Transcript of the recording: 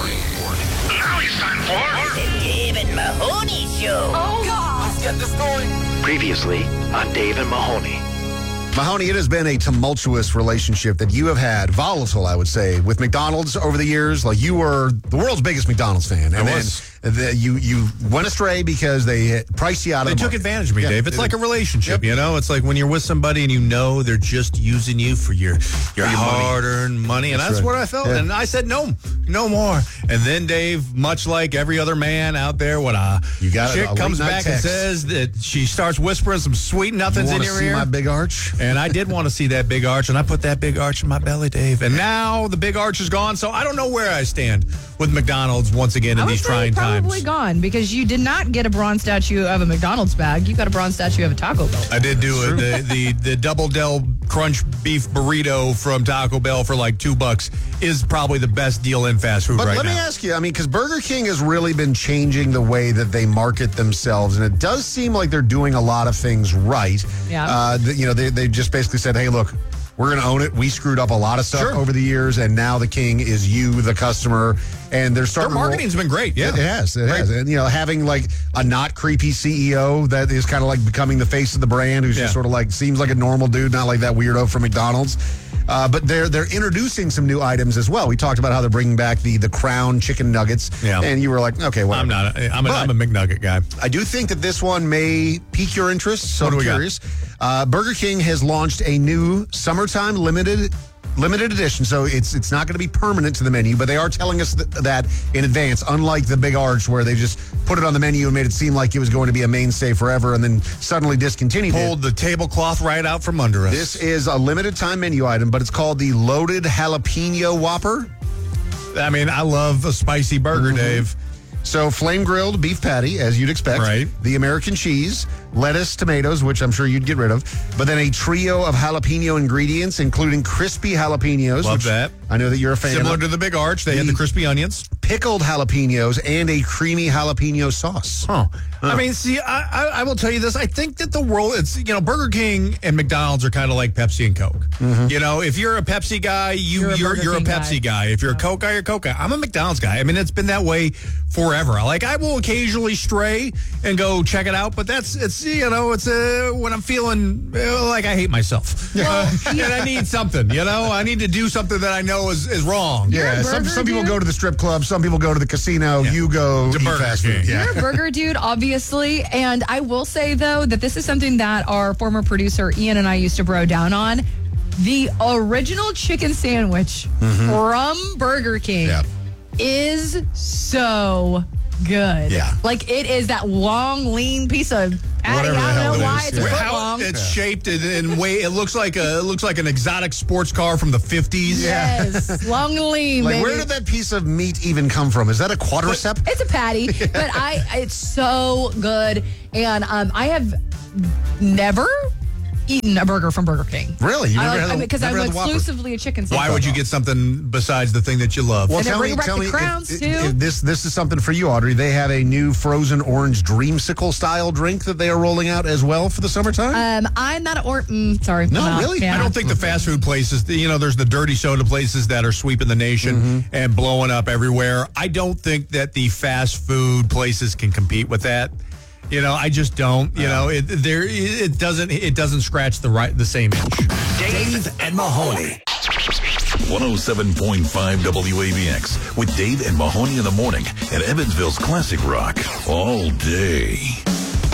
Now it's time for The Dave and Mahoney Show. Oh, God. Let's get the story. Previously on Dave and Mahoney. Mahoney, it has been a tumultuous relationship that you have had, volatile, I would say, with McDonald's over the years. Like, you were the world's biggest McDonald's fan. And then you went astray because they priced you out of the They took market. advantage of me, Dave. It's like a relationship, you know? It's like when you're with somebody and you know they're just using you for your hard-earned money. And that's right. what I felt. Yeah. And I said, no more. And then, Dave, much like every other man out there, when a You got chick a comes late-night back text. and says that she starts whispering some sweet You nothings in want to your see ear. my big arch? And I did want to see that big arch, and I put that big arch in my belly, Dave. And now the big arch is gone, so I don't know where I stand with McDonald's once again in these trying probably times. gone because you did not get a bronze statue of a McDonald's bag. You got a bronze statue of a Taco Bell. I did do it. The Double Del Crunch Beef Burrito from Taco Bell for like $2 is probably the best deal in fast food But right let now. me ask you, I mean, because Burger King has really been changing the way that they market themselves, and it does seem like they're doing a lot of things right. Yeah. They just basically said, hey, look, we're going to own it. We screwed up a lot of stuff over the years, and now the king is you, the customer, and they're Their starting marketing's been great. Yeah, It has. And, having like a not creepy CEO that is kind of like becoming the face of the brand, who's just sort of like, seems like a normal dude, not like that weirdo from McDonald's. But they're introducing some new items as well. We talked about how they're bringing back the Crown chicken nuggets. Yeah. And you were like, okay, whatever. I'm not. I'm a McNugget guy. I do think that this one may pique your interest, so What do I'm we got? curious. Burger King has launched a new summertime limited edition, so it's not going to be permanent to the menu, but they are telling us that in advance, unlike the Big Arch where they just put it on the menu and made it seem like it was going to be a mainstay forever and then suddenly discontinued it. Pulled the tablecloth right out from under us. This is a limited time menu item, but it's called the Loaded Jalapeno Whopper. I mean, I love a spicy burger, Dave. So flame grilled beef patty, as you'd expect. Right. The American cheese, lettuce, tomatoes, which I'm sure you'd get rid of. But then a trio of jalapeno ingredients, including crispy jalapenos. Love which that. I know that you're a fan Similar of. to the Big Arch, they had the crispy onions. Pickled jalapenos and a creamy jalapeno sauce. I mean, see, I will tell you this. I think that the world, Burger King and McDonald's are kind of like Pepsi and Coke. You know, if you're a Pepsi guy, you're a Pepsi guy. If you're a Coke guy, you're a Coke guy. I'm a McDonald's guy. I mean, it's been that way forever. Like, I will occasionally stray and go check it out, but it's when I'm feeling like I hate myself. And I need something, I need to do something that I know is wrong. Yeah, some people go to the strip club, some people go to the casino, you go To eat Burger fast King. food. You're a burger dude, obviously. And I will say, though, that this is something that our former producer Ian and I used to bro down on. The original chicken sandwich from Burger King is so good. Yeah. Like, it is that long, lean piece of patty. Whatever the I hell don't it know why is, it's a yeah. foot How long. it's shaped in way, it looks like an exotic sports car from the 50s. Yes, long and lean, Like, baby. where did that piece of meat even come from? Is that a quadricep? It's a patty, but it's so good. And I have never eaten a burger from Burger King. Really? You never had Because I'm never had the Whopper? exclusively a chicken sandwich. Why would you get something besides the thing that you love? Well, And then tell bring me, back tell the me crowns, if too. this is something for you, Audrey. They have a new frozen orange dreamsicle style drink that they are rolling out as well for the summertime. I'm not sorry. No, I'm not. really? Yeah. I don't think the fast food places, there's the dirty soda places that are sweeping the nation and blowing up everywhere. I don't think that the fast food places can compete with that. I just don't. It doesn't scratch the same itch. Dave and Mahoney. 107.5 WABX with Dave and Mahoney in the morning at Evansville's Classic Rock all day.